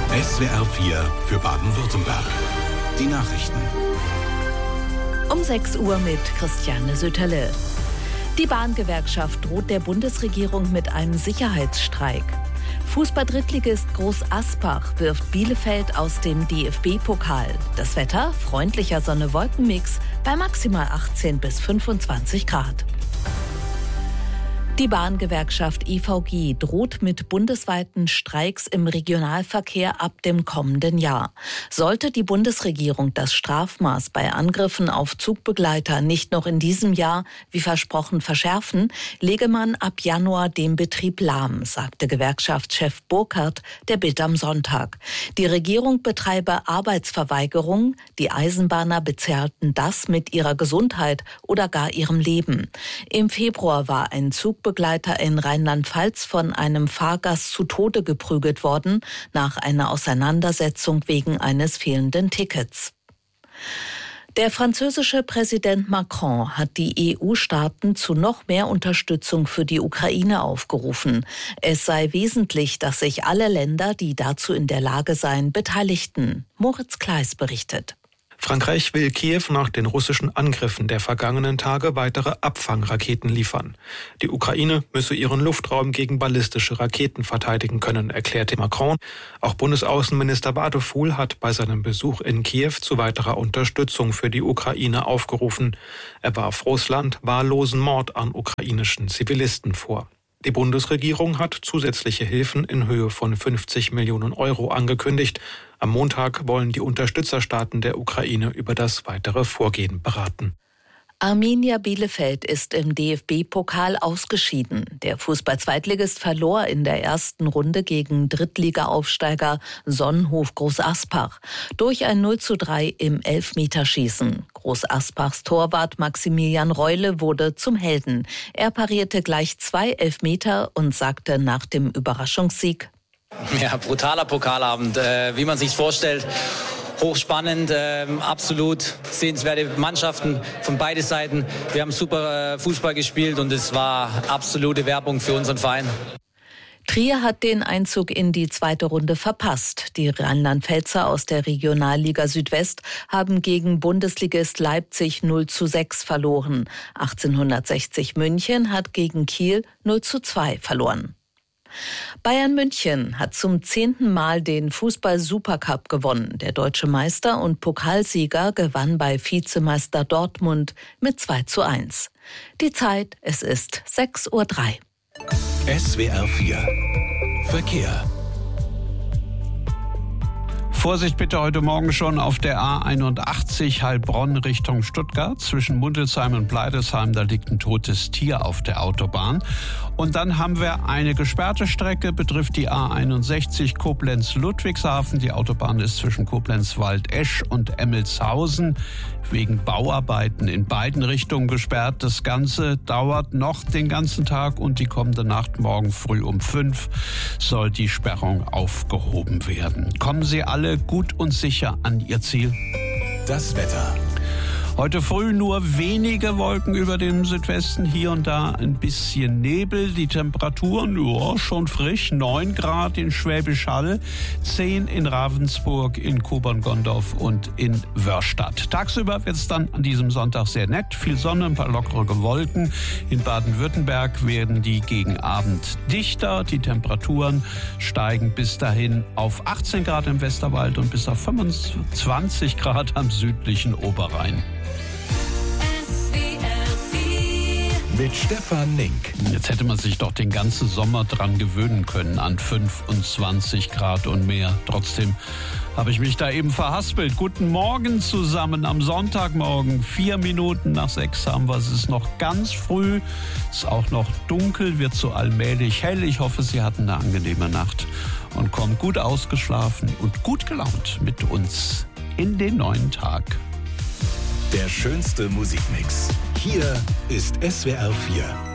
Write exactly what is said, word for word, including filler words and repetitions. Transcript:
S W R vier für Baden-Württemberg. Die Nachrichten. Um sechs Uhr mit Christiane Sütterle. Die Bahngewerkschaft droht der Bundesregierung mit einem Sicherheitsstreik. Fußball-Drittligist Groß Aspach wirft Bielefeld aus dem D F B-Pokal. Das Wetter, freundlicher Sonne-Wolkenmix bei maximal achtzehn bis fünfundzwanzig Grad. Die Bahngewerkschaft I V G droht mit bundesweiten Streiks im Regionalverkehr ab dem kommenden Jahr. Sollte die Bundesregierung das Strafmaß bei Angriffen auf Zugbegleiter nicht noch in diesem Jahr, wie versprochen, verschärfen, lege man ab Januar den Betrieb lahm, sagte Gewerkschaftschef Burkhardt der Bild am Sonntag. Die Regierung betreibe Arbeitsverweigerung, die Eisenbahner bezahlten das mit ihrer Gesundheit oder gar ihrem Leben. Im Februar war ein Zugbegleiter Begleiter in Rheinland-Pfalz von einem Fahrgast zu Tode geprügelt worden, nach einer Auseinandersetzung wegen eines fehlenden Tickets. Der französische Präsident Macron hat die E U-Staaten zu noch mehr Unterstützung für die Ukraine aufgerufen. Es sei wesentlich, dass sich alle Länder, die dazu in der Lage seien, beteiligten. Moritz Kleis berichtet. Frankreich will Kiew nach den russischen Angriffen der vergangenen Tage weitere Abfangraketen liefern. Die Ukraine müsse ihren Luftraum gegen ballistische Raketen verteidigen können, erklärte Macron. Auch Bundesaußenminister Wadefuhl hat bei seinem Besuch in Kiew zu weiterer Unterstützung für die Ukraine aufgerufen. Er warf Russland wahllosen Mord an ukrainischen Zivilisten vor. Die Bundesregierung hat zusätzliche Hilfen in Höhe von fünfzig Millionen Euro angekündigt. Am Montag wollen die Unterstützerstaaten der Ukraine über das weitere Vorgehen beraten. Arminia Bielefeld ist im D F B-Pokal ausgeschieden. Der Fußball-Zweitligist verlor in der ersten Runde gegen Drittliga-Aufsteiger Sonnenhof Groß Aspach durch ein null zu drei im Elfmeterschießen. Groß Aspachs Torwart Maximilian Reule wurde zum Helden. Er parierte gleich zwei Elfmeter und sagte nach dem Überraschungssieg: Ja, brutaler Pokalabend, äh, wie man sich's vorstellt. Hochspannend, äh, absolut sehenswerte Mannschaften von beiden Seiten. Wir haben super äh, Fußball gespielt und es war absolute Werbung für unseren Verein. Trier hat den Einzug in die zweite Runde verpasst. Die Rheinland-Pfälzer aus der Regionalliga Südwest haben gegen Bundesligist Leipzig null zu sechs verloren. achtzehnhundertsechzig München hat gegen Kiel null zu zwei verloren. Bayern München hat zum zehnten Mal den Fußball-Supercup gewonnen. Der deutsche Meister und Pokalsieger gewann bei Vizemeister Dortmund mit zwei zu eins. Die Zeit, es ist sechs Uhr drei. S W R vier Verkehr. Vorsicht bitte heute Morgen schon auf der A einundachtzig Heilbronn Richtung Stuttgart. Zwischen Mundelsheim und Bleidesheim, da liegt ein totes Tier auf der Autobahn. Und dann haben wir eine gesperrte Strecke, betrifft die A einundsechzig Koblenz-Ludwigshafen. Die Autobahn ist zwischen Koblenz-Waldesch und Emmelshausen wegen Bauarbeiten in beiden Richtungen gesperrt. Das Ganze dauert noch den ganzen Tag und die kommende Nacht, morgen früh um fünf, soll die Sperrung aufgehoben werden. Kommen Sie alle gut und sicher an Ihr Ziel. Das Wetter. Heute früh nur wenige Wolken über dem Südwesten, hier und da ein bisschen Nebel. Die Temperaturen, ja, schon frisch, neun Grad in Schwäbisch Hall, zehn in Ravensburg, in Kobern-Gondorf und in Wörstadt. Tagsüber wird es dann an diesem Sonntag sehr nett, viel Sonne, ein paar lockere Wolken. In Baden-Württemberg werden die gegen Abend dichter. Die Temperaturen steigen bis dahin auf achtzehn Grad im Westerwald und bis auf fünfundzwanzig Grad am südlichen Oberrhein. Mit Stefan Link. Jetzt hätte man sich doch den ganzen Sommer dran gewöhnen können an fünfundzwanzig Grad und mehr. Trotzdem habe ich mich da eben verhaspelt. Guten Morgen zusammen am Sonntagmorgen. Vier Minuten nach sechs haben wir es. Es ist noch ganz früh. Es ist auch noch dunkel, wird so allmählich hell. Ich hoffe, Sie hatten eine angenehme Nacht und kommen gut ausgeschlafen und gut gelaunt mit uns in den neuen Tag. Der schönste Musikmix. Hier ist S W R vier.